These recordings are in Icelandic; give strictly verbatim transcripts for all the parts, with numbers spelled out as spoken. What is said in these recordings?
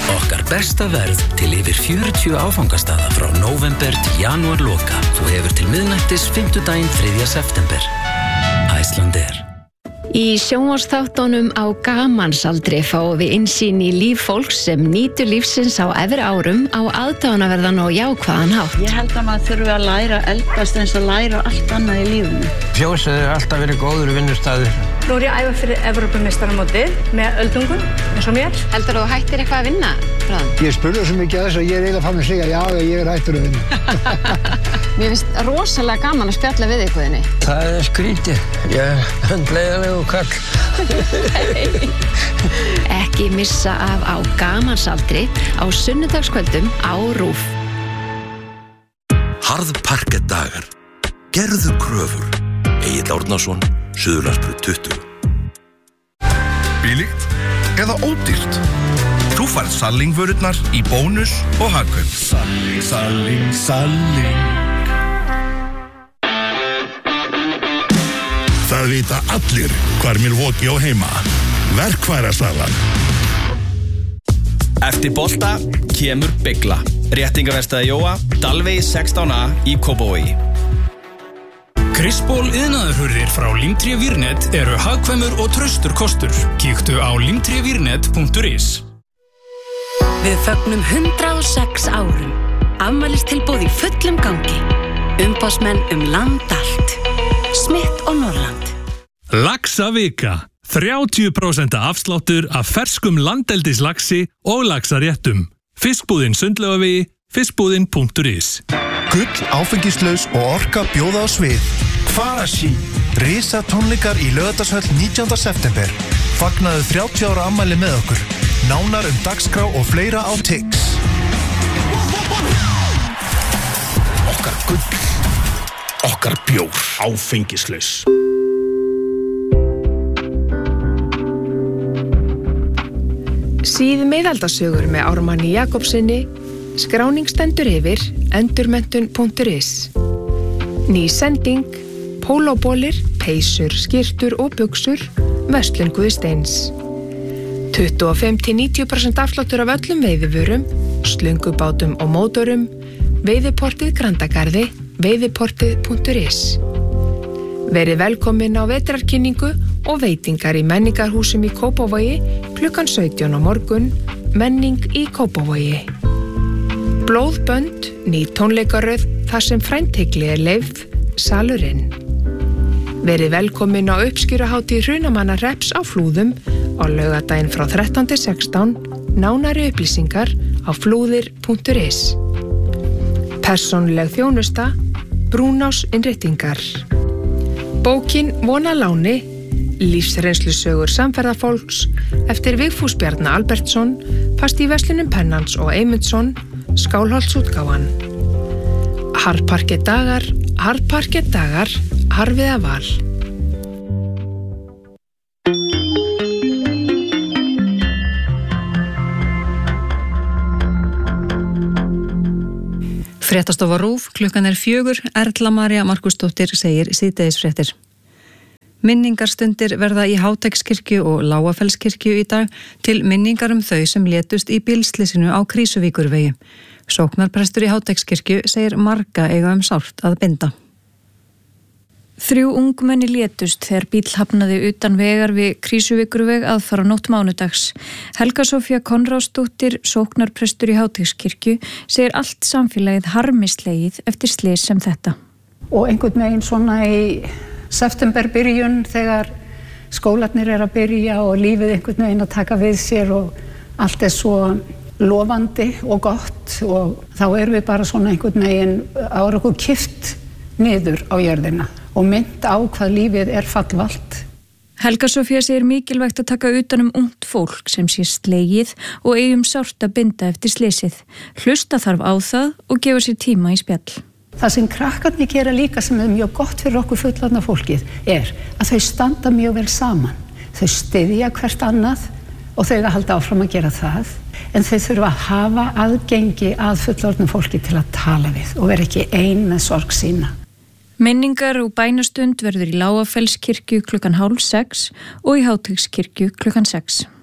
Okkar besta verð til yfir fjörutíu áfangastaða frá nóvember til janúar loka. Þú hefur til miðnættis fimmtudaginn þriðja september. Icelandair. Í sjónvarpsþáttunum á gamansaldri fáum við innsýn í líf fólks sem nýtur lífsins á efri árum á aðdáunarverðan og jákvæðan hátt. Ég held að maður þurfi að læra að eldast eins og læra allt annað í lífinu. Fjósið er alltaf verið góður vinnustaður. Nú er ég að æfa fyrir Evrópumeistaramótið með öldungum, eins og mér. Heldur þú hættir eitthvað að vinna, bráðum? Ég spurði svo mikið að þess að ég er eiginlega fann að segja já, ég er hættur að vinna. Mér finnst rosalega gaman að spjalla við ykkurðinni. Það er skrítið. Ég er hundleiðanlegu kall. Ekki missa af á gamansaldri á sunnudagskvöldum á RÚV. Harðparkettdagar. Gerðu kröfur. Egill Árnason, Suðurlandsbraut tuttugu. Billigt eða ódýrt? Þú færð Salling-vörurnar í bónus og hagkaup. Salling, Salling, Salling. Það vita allir hvar Milwaukee á heima. Verkfærasalan. Eftir bolta kemur Bygla. Réttingaverstaði Jóa, Dalvegi sextán A í Kópavogi. Kristból iðnaðarhurðir frá Limtré Vírnet eru hagkvæmur og traustur kostur. Kíktu á limtré vírnet punktur is. Við fögnum hundrað og sex árum. Afmælistilboð í fullum gangi. Umboðsmenn um land allt. Smith og Norrland. Laxavika. þrjátíu prósent afsláttur af ferskum landeldislaxi og laxaréttum. Fiskbúðin Sundlaugavegi, fiskbúðin punktur is. Gull, áfengislaus og orka bjóða á svið. Farasí. Risa tónleikar í Laugardalshöll nítjánda september. Fagnaðu þrjátíu ára afmæli með okkur. Nánar um dagskrá og fleira á Tix. Okkar gull. Okkar bjór. Áfengislaus. Síð miðaldasögur með Ármanni Jakobssyni. Skráning stendur yfir endurmenntun punktur is. Ný sending, pólóbolir, peysur, skyrtur og buxur, verslun Guðsteins. tuttugu og fimm til níutíu prósent afsláttur af öllum veiðivörum, slöngubátum og mótorum, veiðiportið Grandagarði, veiðiportið punktur is. Verið velkomin á vetrarkynningu og veitingar í menningarhúsum í Kópavogi klukkan sautján á morgun, menning í Kópavogi. Blóðbönd, ný tónleikaröð þar sem frændhygli er leyfð, salurinn. Verið velkomin á uppskýruhátíð Hrunamannarhrepps á Flúðum á laugardaginn frá þrettánda til sextánda, nánari upplýsingar á flúðir punktur is. Persónuleg þjónusta, Brúnás innréttingar. Bókin Vona láni, lífsreynslusögur samferðafólks eftir Vigfús Bjarna Albertsson, fast í verslunum Pennans og Eymundsson, Skálholtsútgáfan. Harðparkettdagar, harðparkettdagar, harfiða val. Fréttastofa RÚV, klukkan er fjögur, Erla María Markusdóttir segir síðdegisfréttir. Minningarstundir verða í Háteigskirkju og Lágafellskirkju í dag til minningar um þau sem létust í bílslysinu á Krísuvíkurvegi. Sóknarprestur í Háteigskirkju segir marga eiga um sárt að binda. Þrjú ungmenni létust þegar bíll hafnaði utan vegar við Krísuvíkurveg aðfara nótt mánudags. Helga Sofía Konráðsdóttir, sóknarprestur í Háteigskirkju, segir allt samfélagið harmislegið eftir slys sem þetta. Og einhvern veginn svona í septemberbyrjun þegar skólarnir er að byrja og lífið einhvern veginn að taka við sér og allt er svo lofandi og gott og þá erum við bara svona einhvern veginn ára okkur kift niður á jörðina og mynd á hvað lífið er fallvalt. Helga Sofía segir mikilvægt að taka utan um ungt fólk sem sé slegið og eigum sárt að binda eftir slysið. Hlusta þarf á það og gefa sér tíma í spjall. Það sem krakkarnir gera líka sem er mjög gott fyrir okkur fullorðna fólkið er að þau standa mjög vel saman. Þau styðja hvert annað og þau að halda áfram að gera það. En þau þurfa að hafa aðgengi að fullorðna fólki til að tala við og vera ekki ein með sorg sína. Minningar og bænastund verður í Lágafellskirkju klukkan hálf sex og í Háteigskirkju klukkan sex.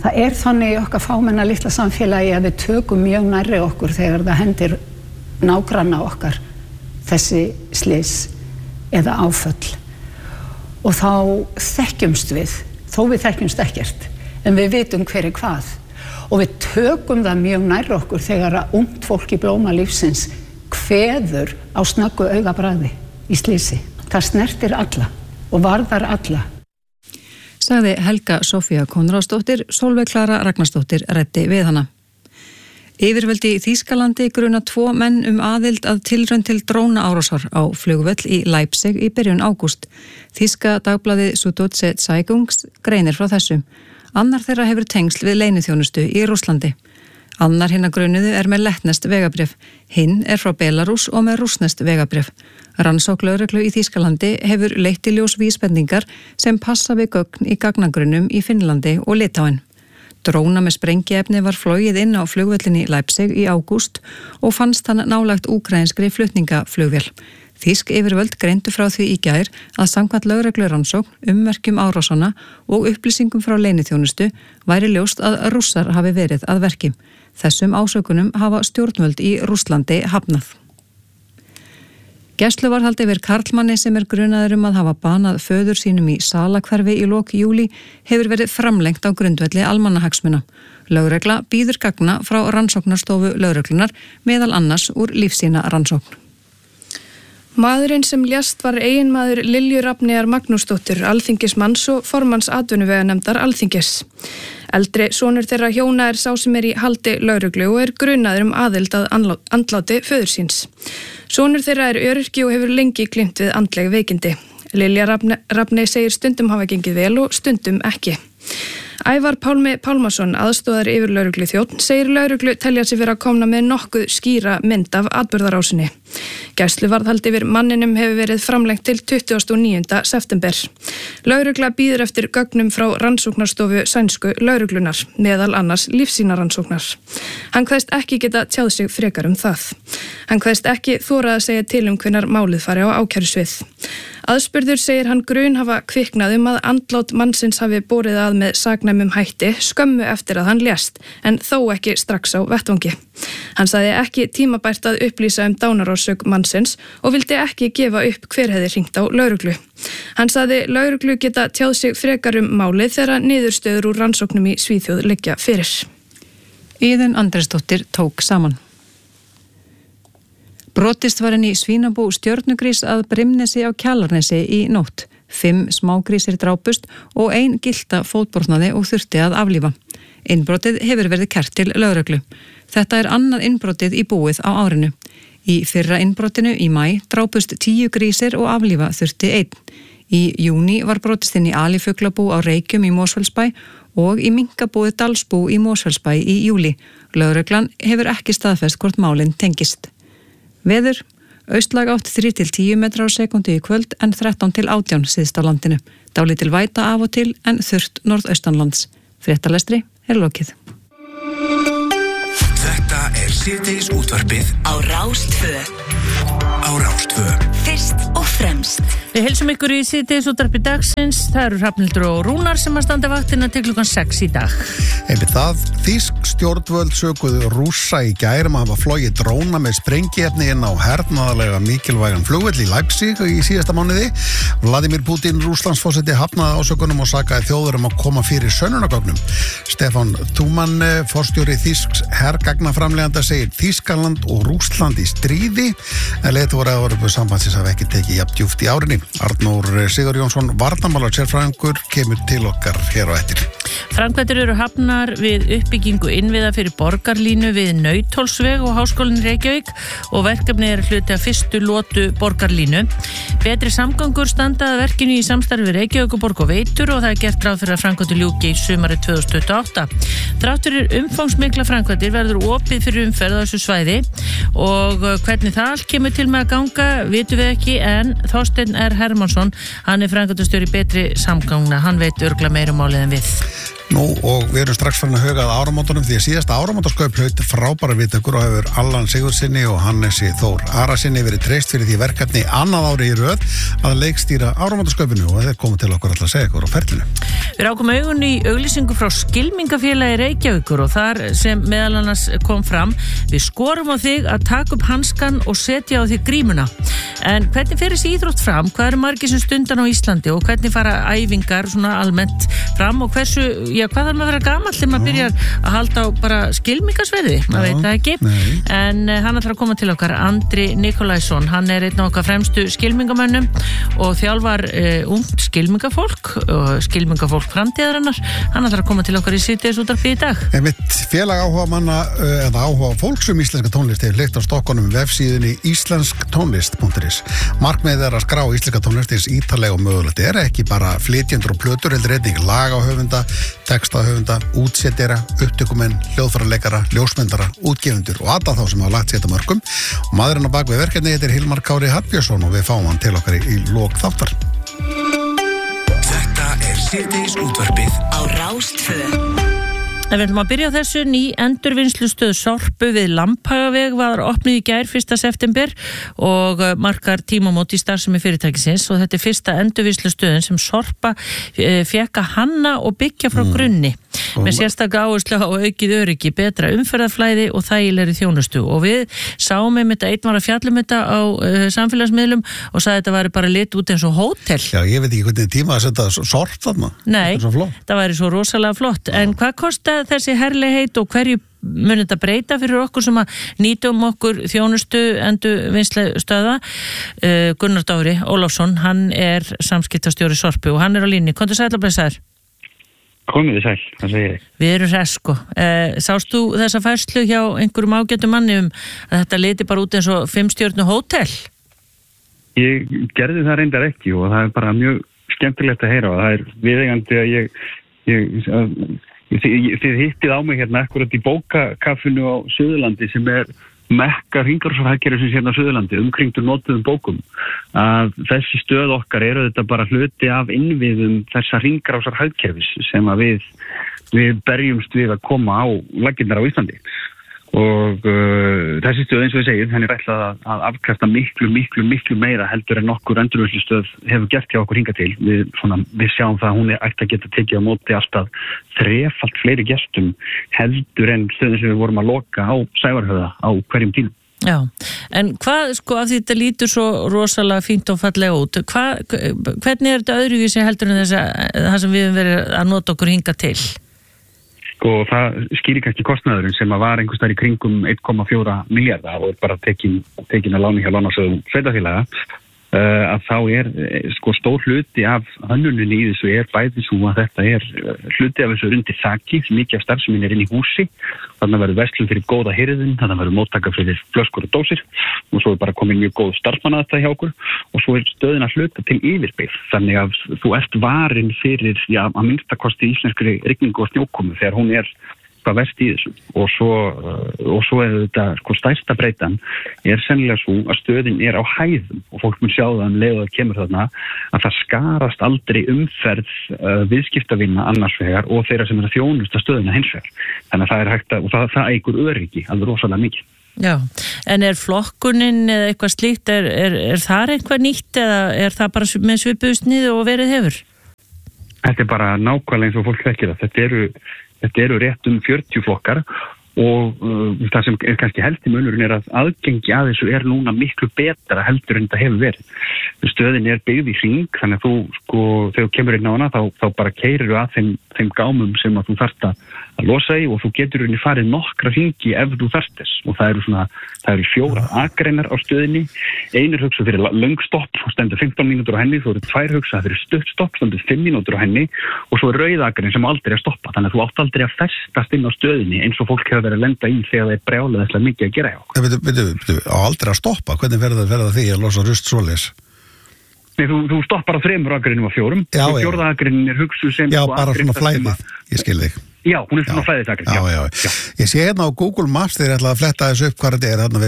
Það er þannig í okkar fámenna litla samfélagi að við tökum mjög nærri okkur þegar það hendir nágranna okkar þessi slys eða áföll. Og þá þekkjumst við, þó við þekkjumst ekkert, en við vitum hver er hvað. Og við tökum það mjög nærri okkur þegar að ungt fólk í blóma lífsins kveður á snöggu augabragði í slysi. Það snertir alla og varðar alla. Sagði Helga Sofía Konráðsdóttir, Sólveig Klara Ragnarsdóttir ræddi við hana. Yfirvöldi í Þýskalandi gruna tvo menn um aðild að tilraun til drónaárásar á flugvöll í Leipzig í byrjun ágúst. Þýska dagblaðið Süddeutsche Zeitung greinir frá þessu. Annar þeirra hefur tengsl við leyniþjónustu í Rússlandi. Annar hinna grunuðu er með lettneskt vegabréf. Hinn er frá Belarús og með rússneskt vegabréf. Rannsókn lögreglu í Þýskalandi hefur leitt í ljós vísbendingar sem passa við gögn í gagnagrunnum í Finnlandi og Litáen. Dróna með sprengiefni var flogið inn á flugvöllinni Leipzig í ágúst og fannst hann nálægt úkrainskri flutningaflugvél. Þýsk yfirvöld greindu frá því í gær að samkvæmt lögreglu rannsókn ummerkjum árásana og upplýsingum frá leyniþjónustu væri ljóst að Rússar hafi verið að verki. Þessum ásökunum hafa stjórnvöld í Rússlandi hafnað. Gæsluvarðhald yfir karlmanni sem er grunaður um að hafa banað föður sínum í Salahverfi í lok júlí hefur verið framlengt á grundvelli almannahagsmuna. Lögregla býður gagna frá rannsóknarstofu lögreglunar meðal annars úr lífsýna rannsókn. Maðurinn sem lést var eiginmaður Lilju Rafneyjar Magnúsdóttur, alþingismanns og formanns atvinnuveganefndar Alþingis. Eldri sonur þeirra hjóna er sá sem er í haldi lögreglu og er grunaður um aðild að andláti föður síns. Sonur þeirra er öryrki og hefur lengi glímt við andleg veikindi. Lilja Rafney segir stundum hafa gengið vel og stundum ekki. Ævar Pálmi Pálmason, aðstoðar yfir lögreglu þjónn, segir lögreglu telja sig vera að komna með nokkuð skýra mynd af atburðarásinni. Gæsluvarðhald yfir manninum hefur verið framlengt til tuttugasta og níunda september. Lögregla býður eftir gögnum frá rannsóknarstofu sænsku lögreglunar, meðal annars lífsýnarannsóknar. Hann kveðst ekki geta tjáð sig frekar um það. Hann kveðst ekki þorað að segja til um hvenær málið fari á ákærusvið. Aðspurður segir hann grun hafa kviknað um að andlát mannsins hafi borið að með saknæmum hætti skömmu eftir að hann lést, en þó ekki strax á vettvangi. Hann sagði ekki tímabært að upplýsa um dánarorsök mannsins og vildi ekki gefa upp hver hefði hringt á lögreglu. Hann sagði lögreglu geta tjáð sig frekar um málið þegar niðurstöður úr rannsóknum í Svíþjóð liggja fyrir. Iðunn Andrésdóttir tók saman. Brotist var inn í svínabú stjörnugrís að Brimnesi á Kjalarnesi í nótt. Fimm smágrísir drápust og ein gylta fótbrotnaði og þurfti að aflífa. Innbrotið hefur verið kært til lögreglu. Þetta er annað innbrotið í búið á árinu. Í fyrra innbrotinu í maí drápust tíu grísir og aflífa þurfti einn. Í júní var brotist inn í alifuglabú á Reykjum í Mosfellsbæ og í minkabúið Dalsbú í Mosfellsbæ í júlí. Lögreglan hefur ekki staðfest hvort málin tengist. Veður, austlæg átt þrír til tíu metrar á sekundu í kvöld en þrettán til átján síðst á landinu. Dálítil væta af og til en þurrt norðaustanlands. Fréttalestri er lokið. Þetta er síðdegis útvarpið á Rás tvö. Á Rás tvö. Fyrst og fremst. Við heilsum ykkur í síðdegis útvarpið dagsins. Það eru Hrafnhildur og Rúnar sem að standa vaktina til klukkan sex í dag. Einmitt það, þýsk stjórnvöld sökuðu Rússa í gær um að hafa flogið dróna með sprengiefni inn á hernaðarlega mikilvægan flugvöll í Leipzig í síðasta mánuði. Vladimir Putin, Rússlandsforseti, hafnaði ásökunum og sakaði þjóður um að koma fyrir sönnunargögnum. Stefán Thumann, forstjóri þýsks hergagnaframleganda, segir Þýskaland og Rússland í stríði, en leiðtogar Evrópusambandsins hafa ekki tekið jafn djúpt í árinni. Arnór Sigurjónsson, varnarmálasérfræðingur, kemur til okkar hér á eftir. Framkvæmdir eru hafnar við uppbyggingu innviða fyrir borgarlínu við Nauthólsveg og Háskólinn í Reykjavík og verkefni er hluti af fyrstu lotu borgarlínu. Betri samgöngur standa að verkinu í samstarfi við Reykjavíkurborg og Veitur og það er gert ráð fyrir að framkvæmdir ljúki í sumarið tvö þúsund tuttugu og átta. Þrátt fyrir umfangsmikla framkvæmdir verður opið fyrir umferð á þessu svæði og hvernig það allt kemur til með að ganga vitum við ekki, en Þorsteinn R. Hermannsson, hann er framkvæmdastjóri Betri samgangna, hann veit örugglega meira um málið en við. Nú og við erum strax farin að huga að áramótunum því að síðasta áramótaskaup hlaut frábæra viðtökur og hefur Allan Sigurðssyni og Hannesi Þór Arasyni verið treyst fyrir því verkefni annað ári í röð að leikstýra áramótaskaupinu og þeir komu til okkur alltaf að segja okkur á ferlinu. Við rákum augun í auglýsingu frá Skylmingafélagi Reykjavíkur og þar sem meðal annars kom fram: við skorum á þig að taka upp hanskan og setja á þig grímuna. En hvernig fer þessi íþrótt fram? Hvað eru margir sem stundan á Íslandi og hvernig fara æfingar svona almennt fram og hversu, já, hvað þarf maður að vera gamall þegar maður byrjar að halda á bara skylmingasverði, maður veit það ekki. Nei. En uh, hann ætlar að koma til okkar, Andri Nikolausson, hann er einn af okkar fremstu skylmingamönnum og þjálfar uh, ungt skylmingafólk og skylmingafólk framtíðarinnar. Hann ætlar að koma til okkar í Síðdegisútvarpið í dag. En mitt félag áhuga manna eða áhuga fólks um íslenska tónlist hefur leitt á stokkunum vefsíðunni íslensktónlist punktur is. Markmiðið er að skrá íslenska tónlist eins ítarlega og mögulegt er, ekki bara flytjendur og plötur, heldur einnig lagahöfunda, textahöfunda, útsetjara, upptökumenn, hljóðfæraleikara, ljósmyndara, útgefundur og alla þá sem hafa lagt sér þetta mörgum. Og maðurinn á bak við verkefni heitir Hilmar Kári Hallbjörnsson og við fáum hann til okkar í, í lok þáttar. Þetta er Síðdegisútvarpið á Rás tvö. En við ætlum að byrja á þessu. Ný endurvinnslustöð Sorpu við Lambhagaveg var opnuð í gær fyrsta september og markar tímamót í starfsemi fyrirtækisins og þetta er fyrsta endurvinnslustöðin sem Sorpa fékk að hanna og byggja frá mm. grunni með sérstaka áherslu á aukið öryggi, betra umferðarflæði og þægilegri þjónustu og við sáum einmitt að einn var að fjalla um þetta á uh, samfélagsmiðlum og sagði að þetta væri bara lit út eins og hótel. Já, ég veit ekki hvernig tíma að setja Sorp þarna. Nei, það væri svo rosalega flott. Já. En hvað kostaði þessi herlegheit og hverju mun þetta breyta fyrir okkur sem að nýtum okkur þjónustu endurvinnslustöða? Uh, Gunnar Dóri Ólafsson, hann er samskiptastjóri Sorpu og hann er á línni. Komdu sæll og blessaður. Komið þið sæll, það segir ég. Við erum hress, sko. Uh, sást þú þessa færslu hjá einhverjum ágætum manni um að þetta liti bara út eins og fimmstjörnu hótel? Ég gerði það reyndar ekki og það er bara mjög skemmtilegt að heyra og það er viðeigandi að ég, ég að, þið hittið á mig hérna akkurat í bókakaffinu á Suðurlandi sem er mekka hringrásarhagkerfisins hérna á Suðurlandi, umkringdur notuðum bókum, að þessi stöð okkar eru þetta bara hluti af innviðum þessa hringrásarhagkerfis sem að við, við berjumst við að koma á laggirnar á Íslandi. Og uh, þessi stöð eins og ég segið, henni er ætlað að, að afkasta miklu, miklu, miklu meira heldur en okkur endurvinnslustöð hefur gert hjá okkur hingað til. Við, svona, við sjáum það að hún er ætti að geta tekið á móti alltaf þrefalt fleiri gestum heldur en stöðin sem við vorum að loka á Sævarhöfða á hverjum tímum. Já, en hvað, sko, af því þetta lítur svo rosalega fínt og fallega út, hvað, hvernig er þetta öðruvísi heldur en þess að það sem við höfum verið að nota okkur hingað til? Og það skýrir kannski kostnaðurinn sem að var einhvers þar í kringum einn komma fjóra milljarða og er bara tekin, tekin að láni hjá lánasjóðum sveitarfélaga, uh, að þá er sko stór hluti af hönnuninni í þessu er bæði svo að þetta er hluti af þessu undir þaki, mikið af starfsemin er inn í húsi, þannig að verður verslun fyrir góða hirðin, þannig að verður móttaka fyrir flöskur og dósir og svo er bara komin mjög góð starfsmannaðasta hjá okkur og svo er stöðin að hluta til yfirbyggð, þannig að þú ert varin fyrir, já, að minnstakosti íslenskri rigningu og snjókomu þegar hún er hvað verst í þessu og svo, og svo er þetta, sko, stærsta breytan er sennilega svo að stöðin er á hæðum og fólk mun sjá það um leið og það kemur þarna að það skarast aldrei umferð uh, viðskiptavinna annars vegar og þeirra sem er að þjónusta stöðina hins vegar. Þannig að það er hægt að, og það, það eigur öryggi alveg rosalega mikið. Já, en er flokkunin eða eitthvað slíkt, er, er, er það eitthvað nýtt eða er það bara með svipuðu sniði og verið hefur? Þetta er bara nákvæmlega eins og fólk þekkir það. Þetta eru Þetta eru rétt um fjörutíu flokkar og uh, það sem er kannski helsti munurinn er að aðgengi að þessu er núna miklu betra heldur en þetta hefur verið. Stöðin er byggð í hring, þannig að þú, sko, þegar þú kemur inn á hana, þá, þá bara keyrir þú að þeim, þeim gámum sem að þú þarft að losa í og þú getur henni farið nokkra hringi ef þú þarft þess. Og það eru svona, það eru fjóra akreinar á stöðinni, einir hugsa fyrir löng stopp og stendur fimmtán mínútur á henni, þú eru tvær hugsa fyrir stutt stopp, stendur fimm mínútur á henni og svo er rauð akrein sem aldrei að stoppa, þannig að þú átt aldrei að festast inn á stöðinni eins og fólk hefur verið að lenda í þegar það er brjálega mikið að gera hjá okkur. Veitu, veitu, veitu, á aldrei að stoppa, hvernig verður það því að losa rust svoleiðis? Nei, þú, þú stoppar á þremur akreinum á fjórum, já, og fjórða akreinin er hugsuð sem... Já, bara svona flæðið, ég skil þig. Já, hún er svona flæðisakrein, já. Já, já, já. Ég sé hérna á Google Maps þegar ég ætla að fletta þessu upp hvað þetta er, hérna við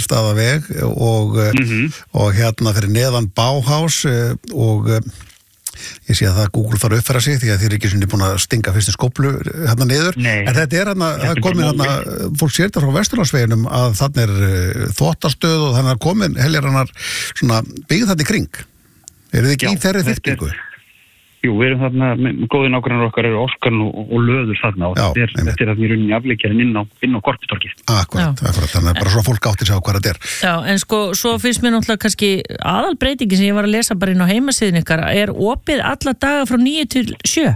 Blikastaðaveg og, mm-hmm. og hérna fyrir neðan Bauhaus og Ég sé að það Google þarf að uppfæra sig því að þið er ekki svona búin að stinga fyrstu skóplu hérna niður. Nei, en þetta er hérna, það er komin hérna, fólk sér þetta frá Vesturlandsveginum að þannig er uh, þvottastöð og þannig er komin heljarannar svona byggð þetta í kring. Eru þið ekki í þeirri þyrpingu? Jú, við erum þarna, góði nágrannar okkar eru Orkan og, og Löður þarna og Já, þetta er, þetta er þarna í rauninni afleikjarinn inn á, inn á Korpitorgið. Akkurat, akkurat, þannig að bara svo fólk átti sig á hvað þetta er. Já, en sko, svo finnst mér náttúrulega kannski aðalbreytingi sem ég var að lesa bara inn á heimasíðin ykkar, er opið alla daga frá níu til sjö?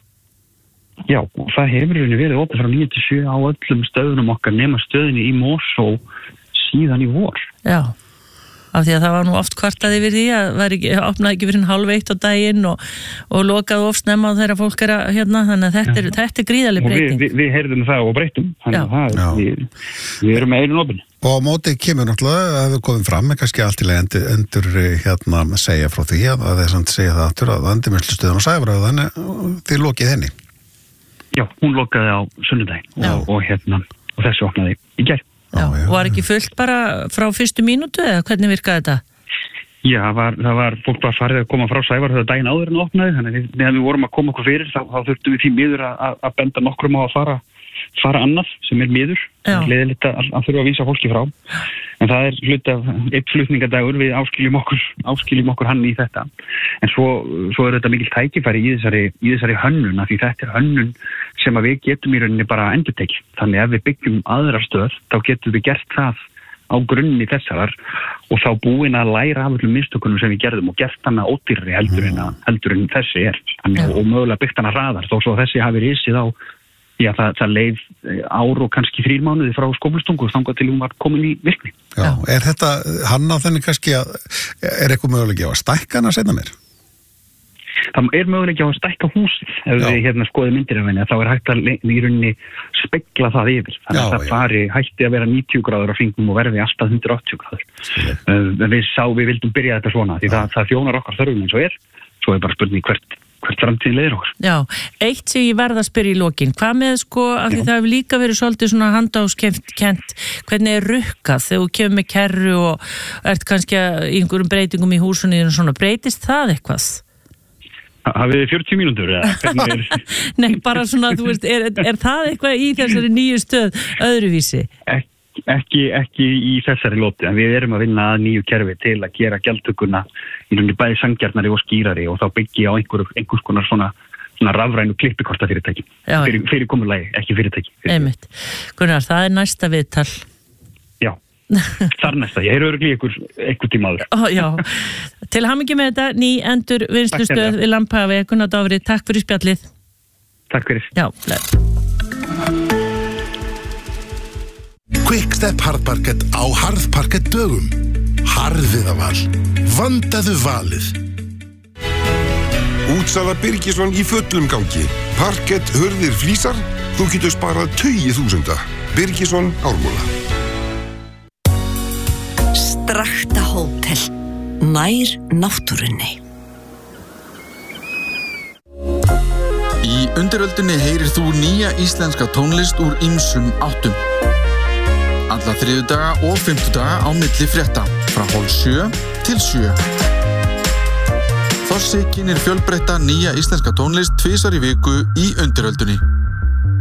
Já, og það hefur rauninni verið opið frá níu til sjö á öllum stöðunum okkar nema stöðinni í Mosó síðan í vor. Já. Af því að það var nú oft kvartað yfir því að það ekki, opnaði ekki fyrir hálf eitt á daginn og, og lokaði of snemma þegar fólk er að, hérna, þannig að þetta er, þetta er gríðarleg breyting. Við, við, við heyrðum það og breytum, þannig að það er, við, við erum með einu opinu. Og á móti kemur náttúrulega að við komum fram með kannski allt til að endur, endur hérna segja frá því að það er samt segja það aftur að endurvinnslustöðun og Sævarhöfða, þannig þið lokið henni. Já, hún lokaði á sunnudaginn og, og hérna, og þessu opnaði í gær. Já, já, var ekki fullt bara frá fyrstu mínútu eða hvernig virkaði þetta? Já, það var, það var fólk var farið að koma frá Sævarhöfða daginn áður en opnaði, þannig að meðan við vorum að koma okkur fyrir þá, þá þurftum við því miður að, að benda nokkrum á að fara, fara annað sem er miður, leiðilegt að, að þurfa að vísa fólki frá. En það er hlut af eitt flutningadagur, við áskiljum okkur, áskiljum okkur hann í þetta. En svo, svo er þetta mikil tækifæri í þessari, í þessari hönnun, af því þetta er hönnun sem að við getum í rauninni bara endurtekið. Þannig ef við byggjum aðra stöð, þá getum við gert það á grunni þessarar og þá búin að læra af öllum mistökunum sem við gerðum og gert hana ódýrari heldur en, að, heldur en þessi er. Þannig, og mögulega byggt hana hraðar, þó svo þessi hafi risið á Já, það, það leið ár og kannski þrír mánuði frá skóflustungu þangað til hún var komin í virkni. Já, er þetta hann á þenni kannski að er eitthvað möguleiki á að stækka hana seinna meir? Það er möguleiki á að stækka húsið ef við hérna skoðum myndir af henni, þá er hægt að í rauninni spegla það yfir. Þannig að það fari hætti að vera níutíu gráður á fingnum og verði alltaf hundrað og áttatíu gráður. Uh, við sá, við vildum byrja þetta svona, því það, það þjónar okkar þörfum eins og er, svo er bara spurning hvert hvert framtíð leiðir okkur. Já, eitt sem ég verð að spyrja í lokin, hvað með sko, af því það hefur líka verið svolítið svona handáskent, hvernig er rukkað þegar þú kemur með kerru og ert kannski í einhverjum breytingum í húsunni og svona, breytist það eitthvað? Hafið þið fjörutíu mínútur eða? Er... Nei, bara svona, þú veist, er, er það eitthvað í þessari nýju stöð öðruvísi? Ek, ekki, ekki í þessari lóti, en við erum að vinna að nýju kerfi til að gera gjaldtökuna í rauninni bæði sanngjarnari og skýrari og þá byggi á einhver, einhvers konar svona, svona rafrænu klippikortafyrirtæki. Fyrir, fyrir komulagi, ekki fyrirtæki. Einmitt. Gunnar, það er næsta viðtal. Já, þar næsta. Ég er örugglega ykkur, ykkur tíma áður. Ó, já. Til hamingju með þetta, ný endur vinnslustöð við Lambhafi. Gunnar Dofri, takk fyrir spjallið. Takk fyrir. Já, leið. Quickstep Hardparkett á Harðparkett dögum. Harðiðaval. Vandaðu valið. Útsala Birgisson í fullum gangi. Parkett, hurðir, flísar. Þú getur sparað tugi þúsunda. Birgisson Ármúla. Strakta hótel. Nær náttúrunni. Í undiröldinni heyrir þú nýja íslenska tónlist úr ýmsum áttum. Alla þriðjudaga og fimmtudaga á milli frétta, frá hálf sjö til sjö. Þossi kynir fjölbreytta nýja íslenska tónlist tvisvar í viku í undiröldinni.